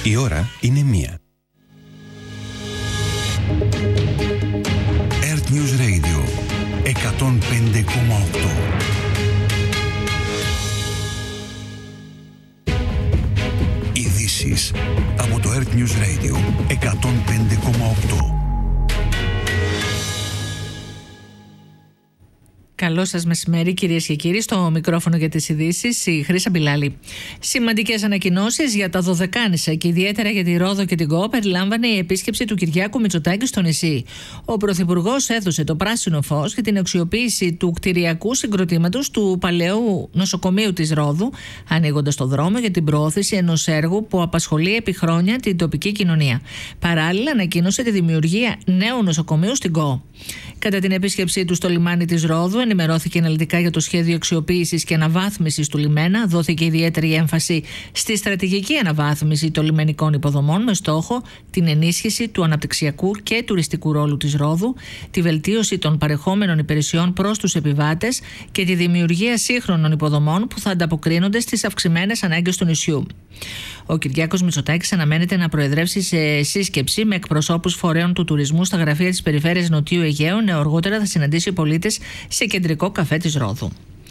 Η ώρα είναι 1. Earth News Radio 105,8. Ειδήσεις από το Earth News Radio 105,8. Καλό σας μεσημέρι, κυρίες και κύριοι. Στο μικρόφωνο για τις ειδήσεις η Χρύσα Μπιλάλη. Σημαντικές ανακοινώσεις για τα Δωδεκάνησα και ιδιαίτερα για τη Ρόδο και την Κο περιλάμβανε η επίσκεψη του Κυριάκου Μητσοτάκη στο νησί. Ο Πρωθυπουργός έδωσε το πράσινο φως για την αξιοποίηση του κτηριακού συγκροτήματος του παλαιού νοσοκομείου της Ρόδου, ανοίγοντας το δρόμο για την προώθηση ενός έργου που απασχολεί επί χρόνια την τοπική κοινωνία. Παράλληλα, ανακοίνωσε τη δημιουργία νέου νοσοκομείου στην Κο. Κατά την επίσκεψή του στο λιμάνι της Ρόδου, ενημερώθηκε αναλυτικά για το σχέδιο αξιοποίησης και αναβάθμισης του λιμένα. Δόθηκε ιδιαίτερη έμφαση στη στρατηγική αναβάθμιση των λιμενικών υποδομών με στόχο την ενίσχυση του αναπτυξιακού και τουριστικού ρόλου της Ρόδου, τη βελτίωση των παρεχόμενων υπηρεσιών προς τους επιβάτες και τη δημιουργία σύγχρονων υποδομών που θα ανταποκρίνονται στις αυξημένες ανάγκες του νησιού. Ο Κυριάκος Μητσοτάκης αναμένεται να προεδρεύσει σε σύσκεψη με εκπροσώπους φορέων του τουρισμού στα γραφεία της περιφέρειας Νοτιού Αιγαίου. Αργότερα θα συναντήσει πολίτες σε κεντρικό καφέ της Ρόδου.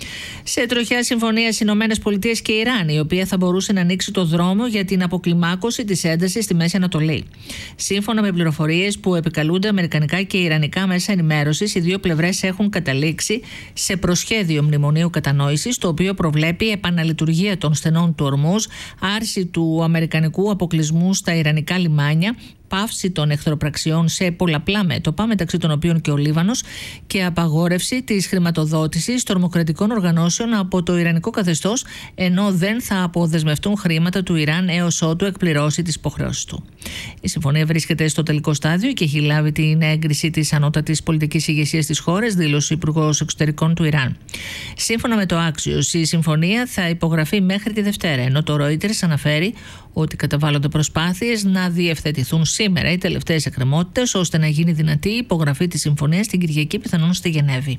Σε τροχιά συμφωνία ΗΠΑ και Ιράν, η οποία θα μπορούσε να ανοίξει το δρόμο για την αποκλιμάκωση της έντασης στη Μέση Ανατολή. Σύμφωνα με πληροφορίες που επικαλούνται αμερικανικά και ιρανικά μέσα ενημέρωσης, οι δύο πλευρές έχουν καταλήξει σε προσχέδιο μνημονίου κατανόησης, το οποίο προβλέπει επαναλειτουργία των στενών του Ορμούζ, άρση του αμερικανικού αποκλεισμού στα ιρανικά λιμάνια, πάυση των εχθροπραξιών σε πολλαπλά μέτωπα, μεταξύ των οποίων και ο Λίβανος, και απαγόρευση της χρηματοδότησης τρομοκρατικών οργανώσεων από το ιρανικό καθεστώς, ενώ δεν θα αποδεσμευτούν χρήματα του Ιράν έως ότου εκπληρώσει τις υποχρεώσεις του. Η συμφωνία βρίσκεται στο τελικό στάδιο και έχει λάβει την έγκριση της ανώτατης πολιτικής ηγεσίας της χώρας, δήλωσε ο Υπουργός Εξωτερικών του Ιράν. Σύμφωνα με το Axios, η συμφωνία θα υπογραφεί μέχρι τη Δευτέρα, ενώ το Reuters αναφέρει ότι καταβάλλονται προσπάθειες να διευθετηθούν σήμερα οι τελευταίες εκκρεμότητες, ώστε να γίνει δυνατή η υπογραφή της συμφωνίας την Κυριακή, πιθανόν στη Γενέβη.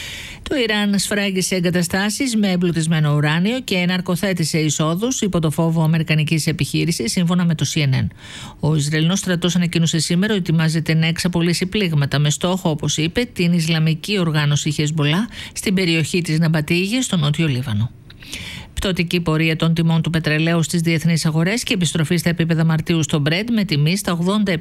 Το Ιράν σφράγγισε εγκαταστάσεις με εμπλουτισμένο ουράνιο και ναρκοθέτησε εισόδους υπό το φόβο αμερικανικής επιχείρησης, σύμφωνα με το CNN. Ο Ισραηλινός στρατός ανακοίνωσε σήμερα ότι ετοιμάζεται να εξαπολύσει πλήγματα με στόχο, όπως είπε, την Ισλαμική οργάνωση Χεσμπολά στην περιοχή της Ναμπατίγης, στο νότιο Λίβανο. Πτωτική πορεία των τιμών του πετρελαίου στις διεθνείς αγορές και επιστροφή στα επίπεδα Μαρτίου στο Brent με τιμή στα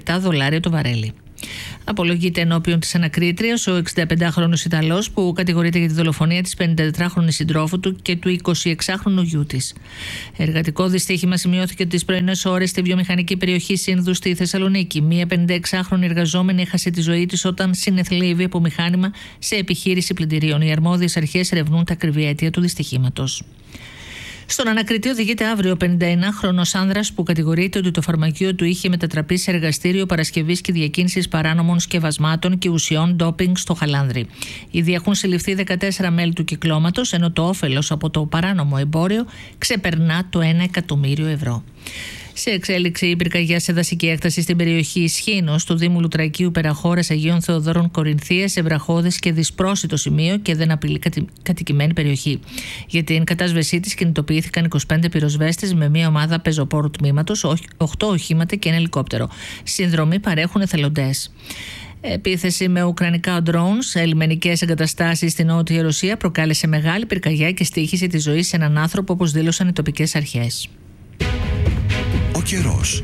$87 το βαρέλι. Απολογείται ενώπιον της ανακρίτριας ο 65χρονος Ιταλός που κατηγορείται για τη δολοφονία της 54χρονης συντρόφου του και του 26χρονου γιού της. Εργατικό δυστύχημα σημειώθηκε τις πρωινές ώρες στη βιομηχανική περιοχή Σύνδου στη Θεσσαλονίκη. Μία 56χρονη εργαζόμενη έχασε τη ζωή της όταν συνεθλίβει από μηχάνημα σε επιχείρηση πλυντηρίων. Οι αρμόδιες αρχές ερευνούν τα ακριβή αίτια του δυστυχήματος. Στον ανακριτή οδηγείται αύριο ο 51χρονος άνδρας που κατηγορείται ότι το φαρμακείο του είχε μετατραπεί σε εργαστήριο παρασκευής και διακίνησης παράνομων σκευασμάτων και ουσιών ντόπινγκ στο Χαλάνδρι. Ήδη έχουν συλληφθεί 14 μέλη του κυκλώματος, ενώ το όφελος από το παράνομο εμπόριο ξεπερνά το 1 εκατομμύριο ευρώ. Σε εξέλιξη η πυρκαγιά σε δασική έκταση στην περιοχή Σχήνος του Δήμου Λουτρακίου Περαχώρας Αγίων Θεοδόρων Κορινθίας σε βραχώδες και δυσπρόσιτο σημείο και δεν απειλεί κατοικημένη περιοχή. Για την κατάσβεσή της κινητοποιήθηκαν 25 πυροσβέστες με μια ομάδα πεζοπόρου τμήματος, 8 οχήματα και ένα ελικόπτερο. Συνδρομή παρέχουν εθελοντές. Επίθεση με ουκρανικά drones σε λιμενικές εγκαταστάσεις στην Νότια Ρωσία προκάλεσε μεγάλη πυρκαγιά και στοίχησε τη ζωή σε έναν άνθρωπο, όπως δήλωσαν οι τοπικές αρχές. Ο καιρός.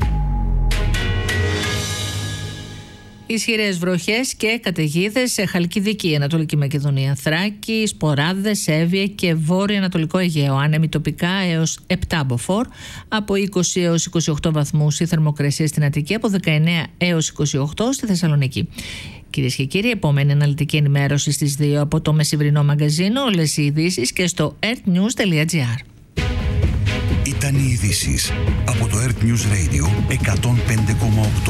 Ισχυρές βροχές και καταιγίδες σε Χαλκιδική, Ανατολική Μακεδονία, Θράκη, Σποράδες, Εύβοια και Βόρειο-Ανατολικό Αιγαίο. Άνεμοι τοπικά έως 7 μποφόρ, από 20 έως 28 βαθμούς η θερμοκρασία στην Αττική, από 19 έως 28 στη Θεσσαλονίκη. Κυρίες και κύριοι, επόμενη αναλυτική ενημέρωση στις 2 από το μεσημβρινό μαγκαζίνο, όλες οι ειδήσεις και στο earthnews.gr. Ήταν οι ειδήσεις από το Earth News Radio 105,8.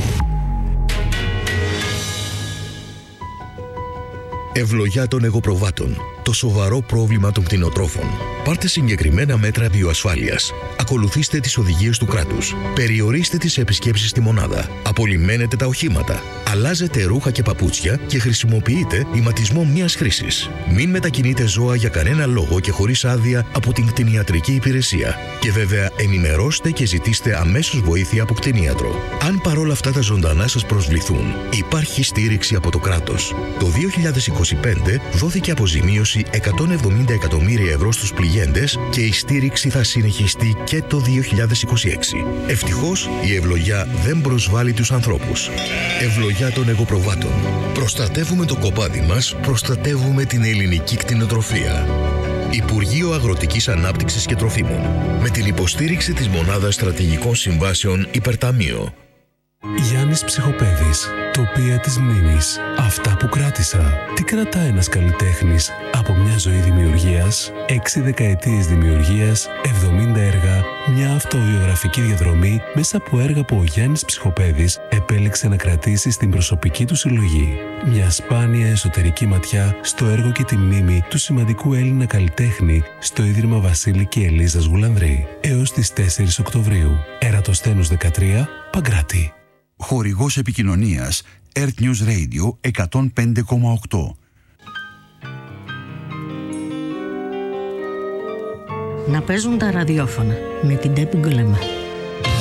Ευλογιά των εγωπροβάτων. το σοβαρό πρόβλημα των κτηνοτρόφων. Πάρτε συγκεκριμένα μέτρα βιοασφάλειας. Ακολουθήστε τις οδηγίες του κράτους. Περιορίστε τις επισκέψεις στη μονάδα. Απολυμμένετε τα οχήματα. Αλλάζετε ρούχα και παπούτσια και χρησιμοποιείτε ηματισμό μίας χρήσης. Μην μετακινείτε ζώα για κανένα λόγο και χωρίς άδεια από την κτηνιατρική υπηρεσία. Και βέβαια, ενημερώστε και ζητήστε αμέσως βοήθεια από κτηνίατρο. Αν παρόλα αυτά τα ζωντανά σας προσβληθούν, υπάρχει στήριξη από το κράτος. Το 2025 δόθηκε αποζημίωση 170 εκατομμύρια ευρώ στους πληγέντες και η στήριξη θα συνεχιστεί και το 2026. Ευτυχώς, η ευλογιά δεν προσβάλλει τους ανθρώπους. Ευλογιά των εγωπροβάτων. Προστατεύουμε το κοπάδι μας, προστατεύουμε την ελληνική κτηνοτροφία. Υπουργείο Αγροτικής Ανάπτυξης και Τροφίμων. Με την υποστήριξη της Μονάδας Στρατηγικών Συμβάσεων Υπερταμείο. Γιάννης Ψυχοπαίδης. Τοπία της μνήμης. Αυτά που κράτησα. Τι κρατά ένας καλλιτέχνης από μια ζωή δημιουργίας, 6 δεκαετίες δημιουργίας, 70 έργα, μια αυτοβιογραφική διαδρομή μέσα από έργα που ο Γιάννης Ψυχοπαίδης επέλεξε να κρατήσει στην προσωπική του συλλογή. Μια σπάνια εσωτερική ματιά στο έργο και τη μνήμη του σημαντικού Έλληνα καλλιτέχνη στο Ίδρυμα Βασίλη και Ελίζας Γουλανδρή. Έως τις 4 Οκτωβρίου. Ερατοσθένους 13, Παγκράτη. Χορηγός επικοινωνίας Earth News Radio 105,8. Να παίζουν τα ραδιόφωνα με την Τέπη Γκολεμά.